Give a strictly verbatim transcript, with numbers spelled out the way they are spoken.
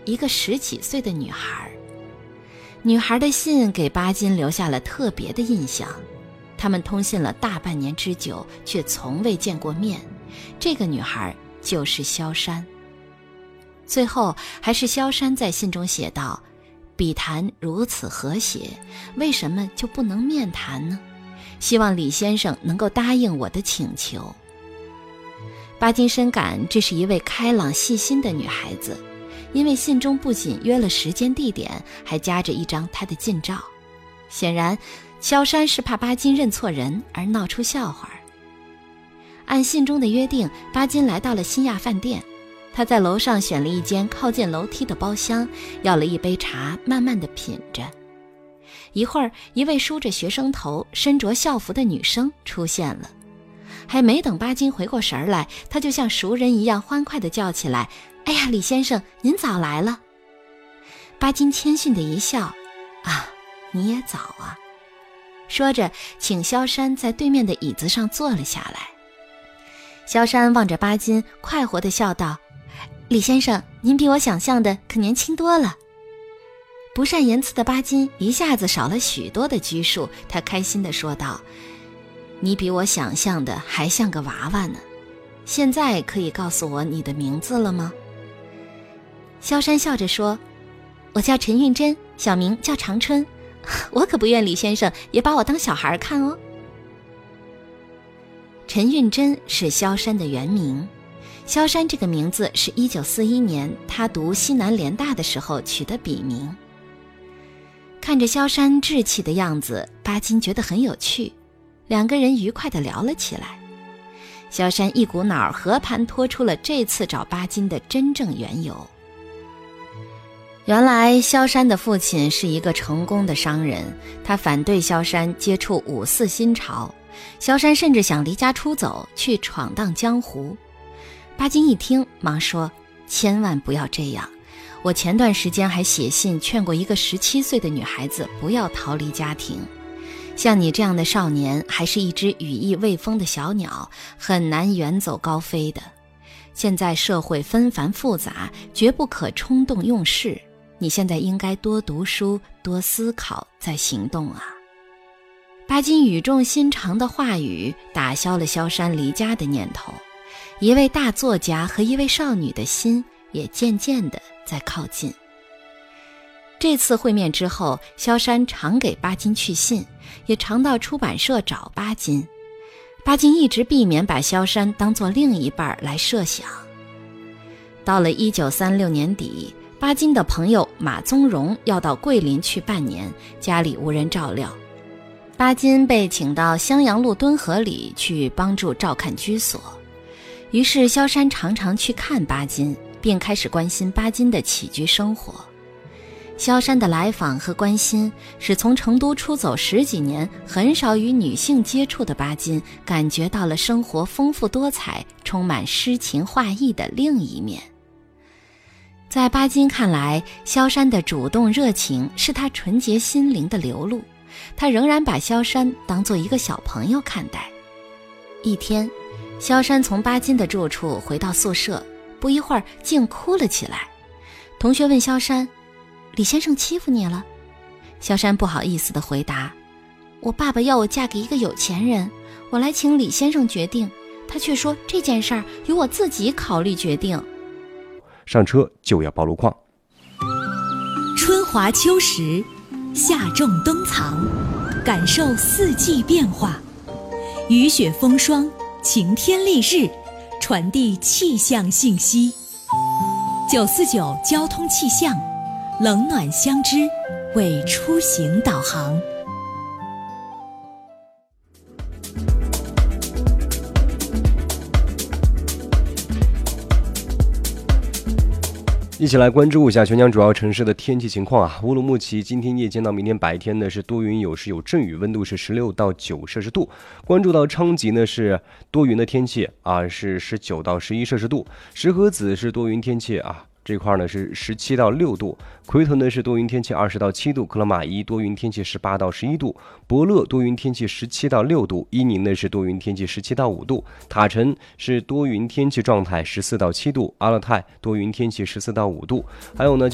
一个十几岁的女孩。女孩的信给巴金留下了特别的印象，他们通信了大半年之久，却从未见过面。这个女孩就是萧珊。最后还是萧珊在信中写道，笔谈如此和谐，为什么就不能面谈呢？希望李先生能够答应我的请求。巴金深感这是一位开朗细心的女孩子，因为信中不仅约了时间地点，还夹着一张她的近照。显然萧珊是怕巴金认错人而闹出笑话。按信中的约定，巴金来到了新亚饭店，他在楼上选了一间靠近楼梯的包厢，要了一杯茶，慢慢地品着。一会儿，一位梳着学生头、身着校服的女生出现了。还没等巴金回过神来，他就像熟人一样欢快地叫起来，哎呀，李先生，您早来了。巴金谦逊地一笑，啊，你也早啊。说着请萧珊在对面的椅子上坐了下来。萧珊望着巴金，快活地笑道，李先生，您比我想象的可年轻多了。不善言辞的巴金一下子少了许多的拘束，他开心地说道，你比我想象的还像个娃娃呢。现在可以告诉我你的名字了吗？萧珊笑着说，我叫陈运珍，小名叫长春，我可不愿李先生也把我当小孩看哦。陈运珍是萧珊的原名，萧珊这个名字是一九四一年她读西南联大的时候取的笔名。看着萧珊稚气的样子，巴金觉得很有趣，两个人愉快地聊了起来。萧珊一股脑儿和盘托出了这次找巴金的真正缘由。原来萧珊的父亲是一个成功的商人，他反对萧珊接触五四新潮，萧珊甚至想离家出走，去闯荡江湖。巴金一听，忙说，千万不要这样，我前段时间还写信劝过一个十七岁的女孩子不要逃离家庭，像你这样的少年还是一只羽翼未丰的小鸟，很难远走高飞的。现在社会纷繁复杂，绝不可冲动用事，你现在应该多读书，多思考，再行动啊。巴金语重心长的话语打消了萧珊离家的念头，一位大作家和一位少女的心也渐渐地在靠近。这次会面之后，萧珊常给巴金去信，也常到出版社找巴金。巴金一直避免把萧珊当作另一半来设想。到了一九三六年底，巴金的朋友马宗荣要到桂林去半年，家里无人照料。巴金被请到襄阳路敦和里去帮助照看居所，于是萧珊常常去看巴金，并开始关心巴金的起居生活。萧珊的来访和关心，使从成都出走十几年很少与女性接触的巴金感觉到了生活丰富多彩，充满诗情画意的另一面。在巴金看来，萧珊的主动热情是他纯洁心灵的流露，他仍然把萧珊当作一个小朋友看待。一天，萧珊从巴金的住处回到宿舍，不一会儿竟哭了起来。同学问萧珊，李先生欺负你了？萧珊不好意思地回答，我爸爸要我嫁给一个有钱人，我来请李先生决定，他却说这件事儿由我自己考虑决定。 上车就要报路况。 春华秋实，夏种冬藏，感受四季变化，雨雪风霜，晴天丽日，传递气象信息。九四九交通气象，冷暖相知，为出行导航。 一起来关注一下全疆主要城市的天气情况啊。乌鲁木齐今天夜间到明天白天呢是多云有时有阵雨，温度是十六到九摄氏度。关注到昌吉呢是多云的天气啊，是十九到十一摄氏度。石河子是多云天气啊，这块呢是十七到六度。奎屯呢是多云天气二十到七度，克拉玛依多云天气十八到十一度，博乐多云天气十七到六度，伊宁呢是多云天气十七到五度，塔城是多云天气状态十四到七度，阿勒泰多云天气十四到五度，还有呢